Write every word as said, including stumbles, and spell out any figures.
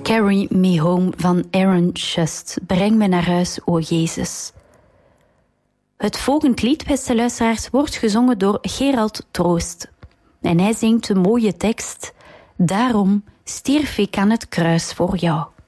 Carry Me Home van Aaron Shust. Breng me naar huis, o Jezus. Het volgend lied, beste luisteraars, wordt gezongen door Gerald Troost. En hij zingt de mooie tekst: Daarom stierf ik aan het kruis voor jou.